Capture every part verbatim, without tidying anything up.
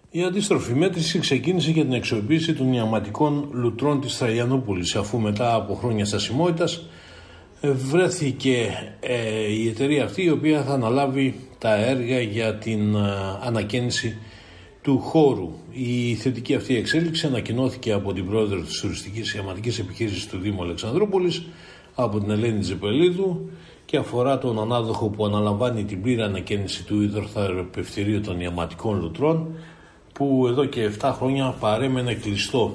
Η αντίστροφη μέτρηση ξεκίνησε για την αξιοποίηση των νιαματικών λουτρών της Τραγιανούπολης, αφού μετά από χρόνια στασιμότητας βρέθηκε ε, η εταιρεία αυτή, η οποία θα αναλάβει τα έργα για την ε, ανακαίνιση του χώρου. Η θετική αυτή εξέλιξη ανακοινώθηκε από την πρόεδρο της τουριστικής ιαματικής επιχείρησης του Δήμου Αλεξανδρούπολης, από την Ελένη Τζεπελίδου, και αφορά τον ανάδοχο που αναλαμβάνει την πλήρη ανακαίνιση του υδροθεραπευτηρίου των ιαματικών λουτρών, που εδώ και επτά χρόνια παρέμενε κλειστό.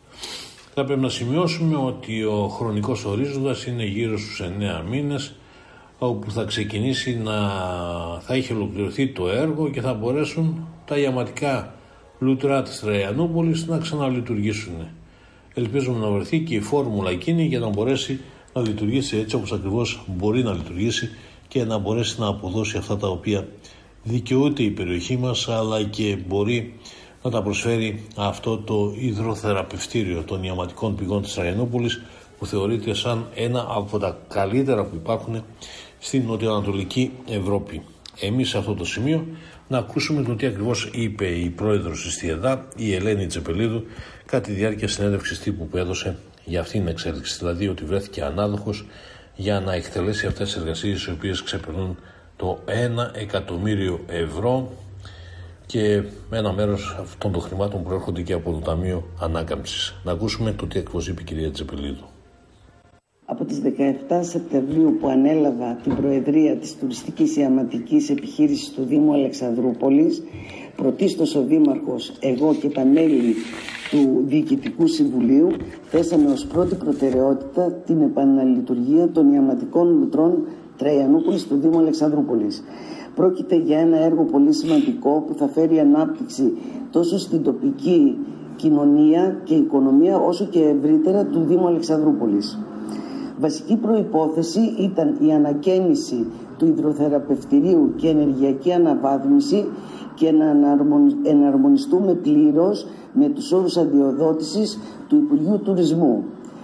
Θα πρέπει να σημειώσουμε ότι ο χρονικός ορίζοντας είναι γύρω στους εννέα μήνες, όπου θα ξεκινήσει να θα έχει ολοκληρωθεί το έργο και θα μπορέσουν τα ιαματικά λουτρά της Τραγιανούπολης να ξαναλειτουργήσουν. Ελπίζουμε να βρεθεί και η φόρμουλα εκείνη για να μπορέσει να λειτουργήσει έτσι όπως ακριβώς μπορεί να λειτουργήσει και να μπορέσει να αποδώσει αυτά τα οποία δικαιούται η περιοχή μας, αλλά και μπορεί να τα προσφέρει αυτό το υδροθεραπευτήριο των ιαματικών πηγών της Τραγιανούπολης, που θεωρείται σαν ένα από τα καλύτερα που υπάρχουν στην νοτιοανατολική Ευρώπη. Εμείς σε αυτό το σημείο να ακούσουμε το τι ακριβώς είπε η πρόεδρος της ΤΙΕΔΑ, η Ελένη Τζεπελίδου, κατά τη διάρκεια συνέντευξης τύπου που έδωσε για αυτήν την εξέλιξη, δηλαδή ότι βρέθηκε ανάδοχος για να εκτελέσει αυτές τις εργασίες, οι οποίες ξεπερνούν το ένα εκατομμύριο ευρώ, και ένα μέρος αυτών των χρημάτων προέρχονται και από το Ταμείο Ανάκαμψης. Να ακούσουμε το τι ακριβώς είπε η κυρία Τζεπελίδου. Από τις δεκαεπτά Σεπτεμβρίου που ανέλαβα την Προεδρία της Τουριστικής Ιαματικής Επιχείρησης του Δήμου Αλεξανδρούπολης, πρωτίστως ο Δήμαρχος, εγώ και τα μέλη του Διοικητικού Συμβουλίου θέσαμε ως πρώτη προτεραιότητα την επαναλειτουργία των ιαματικών λουτρών Τραγιανούπολης του Δήμου Αλεξανδρούπολης. Πρόκειται για ένα έργο πολύ σημαντικό που θα φέρει ανάπτυξη τόσο στην τοπική κοινωνία και οικονομία, όσο και ευρύτερα του Δήμου Αλεξανδρούπολης. Βασική προϋπόθεση ήταν η ανακαίνιση του υδροθεραπευτηρίου και ενεργειακή αναβάθμιση και να εναρμονιστούμε πλήρως με τους όρους αδειοδότησης του Υπουργείου Τουρισμού.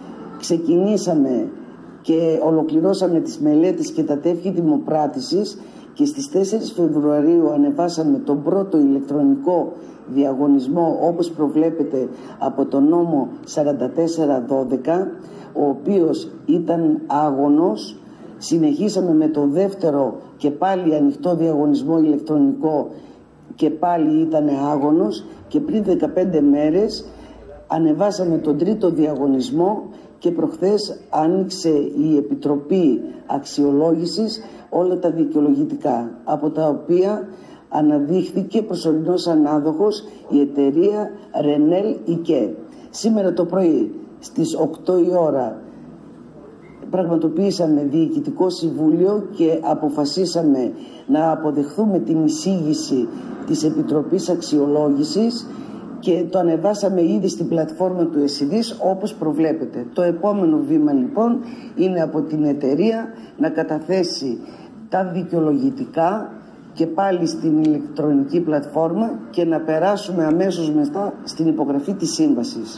Ξεκινήσαμε και ολοκληρώσαμε τις μελέτες και τα τεύχη δημοπράτησης και στις τέσσερις Φεβρουαρίου ανεβάσαμε τον πρώτο ηλεκτρονικό διαγωνισμό, όπως προβλέπεται από το νόμο σαράντα τέσσερα δώδεκα, ο οποίος ήταν άγωνος. Συνεχίσαμε με το δεύτερο και πάλι ανοιχτό διαγωνισμό ηλεκτρονικό και πάλι ήταν άγωνος, και πριν δεκαπέντε μέρες ανεβάσαμε τον τρίτο διαγωνισμό και προχθές άνοιξε η Επιτροπή Αξιολόγησης όλα τα δικαιολογητικά, από τα οποία αναδείχθηκε προσωρινός ανάδοχος η εταιρεία Ρενέλ Ικέ. Σήμερα το πρωί στις οκτώ η ώρα πραγματοποιήσαμε διοικητικό συμβούλιο και αποφασίσαμε να αποδεχθούμε την εισήγηση της Επιτροπής Αξιολόγησης και το ανεβάσαμε ήδη στην πλατφόρμα του ΕΣΥΔΙΣ όπως προβλέπεται. Το επόμενο βήμα λοιπόν είναι από την εταιρεία να καταθέσει τα δικαιολογητικά και πάλι στην ηλεκτρονική πλατφόρμα και να περάσουμε αμέσως μετά στην υπογραφή της σύμβασης.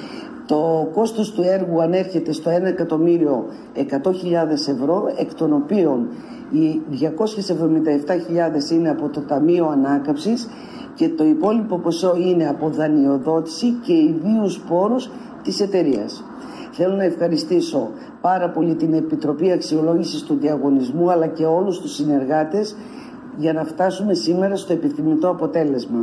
Το κόστος του έργου ανέρχεται στο ένα εκατομμύριο εκατό χιλιάδες ευρώ, εκ των οποίων οι διακόσιες εβδομήντα επτά χιλιάδες είναι από το Ταμείο Ανάκαμψης και το υπόλοιπο ποσό είναι από δανειοδότηση και ιδίους πόρους της εταιρείας. Θέλω να ευχαριστήσω πάρα πολύ την Επιτροπή Αξιολόγησης του Διαγωνισμού, αλλά και όλους τους συνεργάτες, για να φτάσουμε σήμερα στο επιθυμητό αποτέλεσμα.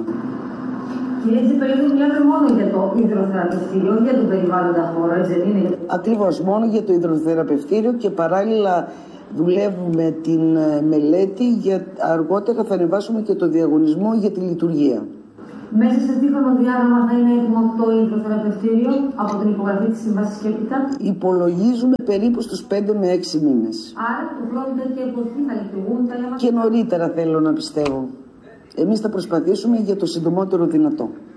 Κυρία Τζεπελίδου, μιλάμε μόνο για το υδροθεραπευτήριο, για το περιβάλλοντα χώρο, έτσι δεν είναι? Ακριβώς, μόνο για το υδροθεραπευτήριο, και παράλληλα δουλεύουμε την μελέτη για αργότερα θα ανεβάσουμε και το διαγωνισμό για τη λειτουργία. Μέσα σε τι χρονοδιάγραμμα θα είναι έτοιμο το υδροθεραπευτήριο από την υπογραφή της σύμβασης και έπειτα? Υπολογίζουμε περίπου στους πέντε με έξι μήνες. Άρα του χρόνου τέτοια εποχή θα λειτουργούν τα ιαματικά? Και νωρίτερα θέλω να πιστεύω. Εμείς θα προσπαθήσουμε για το συντομότερο δυνατό.